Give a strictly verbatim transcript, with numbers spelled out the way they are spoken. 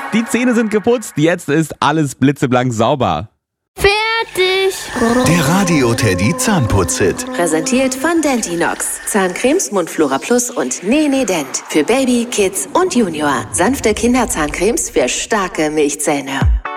Die Zähne sind geputzt, jetzt ist alles blitzeblank sauber. Fertig! Der Radio Teddy Zahnputz-Hit. Präsentiert von Dentinox. Zahncremes, Mundflora Plus und Nene Dent. Für Baby, Kids und Junior. Sanfte Kinderzahncremes für starke Milchzähne.